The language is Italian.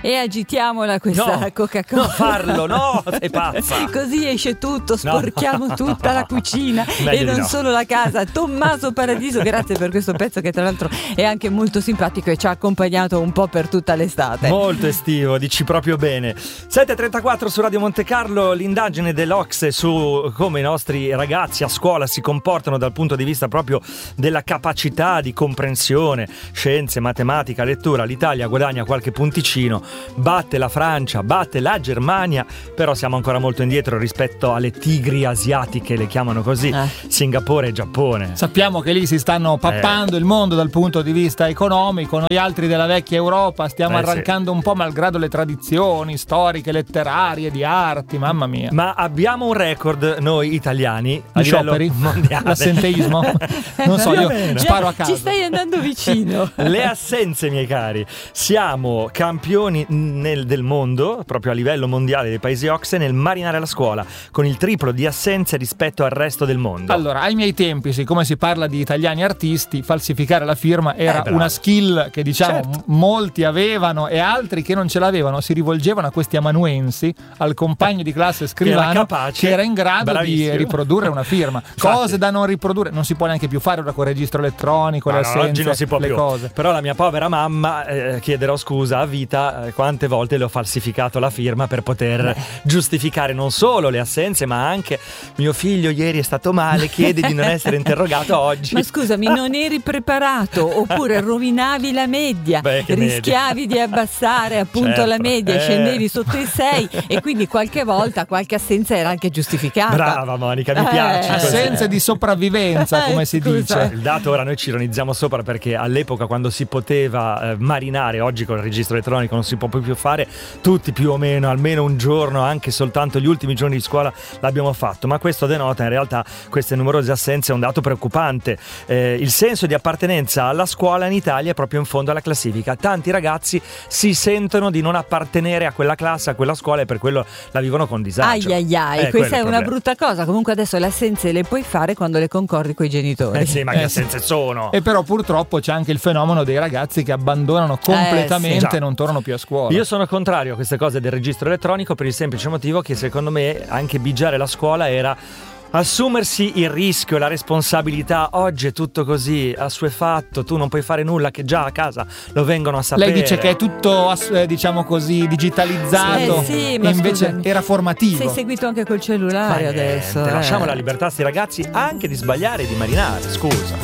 e agitiamola questa Coca-Cola. Non farlo, no, sei pazza. Così esce tutto, sporchiamo tutta la cucina e non solo la casa. Tommaso Paradiso, grazie per questo pezzo che tra l'altro è anche molto simpatico e ci ha accompagnato un po' per tutta l'estate. Molto estivo, dici proprio bene. 7.34 su Radio Monte Carlo, l'indagine dell'Ocse su come i nostri ragazzi a scuola si comportano dal punto di vista proprio della capacità di comprensione, scienze, matematica, lettura. L'Italia guadagna qualche punticino, batte la Francia, batte la Germania, però siamo ancora molto indietro rispetto alle tigri asiatiche, le chiamano così, Singapore e Giappone. Sappiamo che lì si stanno pappando il mondo dal punto di vista economico, noi altri della vecchia Europa stiamo arrancando un po' malgrado le tradizioni storiche, letterarie, di arti, mamma mia. Ma abbiamo un record noi italiani a livello mondiale. L'assenteismo? Non so, io sparo a caso. Ci stai andando vicino. Le assenze, miei cari. Siamo campioni del mondo, proprio a livello mondiale dei paesi OCSE, nel marinare la scuola, con il triplo di assenze rispetto al resto del mondo. Allora, ai miei tempi, siccome si parla di italiani artisti, falsificare la firma era una skill che diciamo molti avevano e altri che non ce l'avevano si rivolgevano a questi amanuensi, al compagno di classe scrivano che era in grado di riprodurre una firma. Cose da non riprodurre, non si può neanche più fare ora con il registro elettronico, le assenze, oggi non si può più. Cose. Però la mia povera mamma, chiederò scusa a vita, quante volte le ho falsificato la firma per poter giustificare non solo le assenze, ma anche mio figlio ieri è stato male, chiede di non essere interrogato oggi. Ma scusami, non eri preparato oppure rovinavi la media, rischiavi di abbassare appunto la media, scendevi sotto i 6 e quindi qualche volta qualche assenza era anche giustificata. Brava Monica, mi piace. Assenze di sopravvivenza, come si dice. Il dato ora noi ci ironizziamo sopra perché all'epoca quando si poteva marinare, oggi con il registro elettronico non si può più fare, tutti più o meno almeno un giorno, anche soltanto gli ultimi giorni di scuola l'abbiamo fatto, ma questo denota in realtà queste numerose assenze è un dato preoccupante. Il senso di appartenenza alla scuola in Italia è proprio in fondo alla classifica. Tanti ragazzi si sentono di non appartenere a quella classe, a quella scuola, e per quello la vivono con disagio. Questa è una brutta cosa. Comunque adesso le assenze le puoi fare quando le concordi coi genitori. Sì, ma che assenze sono? E però purtroppo c'è anche il fenomeno dei ragazzi che abbandonano completamente e non tornano più a scuola. Io sono contrario a queste cose del registro elettronico per il semplice motivo che secondo me anche bigiare la scuola era assumersi il rischio e la responsabilità. Oggi è tutto così assuefatto, tu non puoi fare nulla, che già a casa lo vengono a sapere. Lei dice che è tutto diciamo così digitalizzato, ma invece scusami, era formativo. Sei seguito anche col cellulare adesso. Lasciamo la libertà a sti ragazzi anche di sbagliare e di marinare, scusa.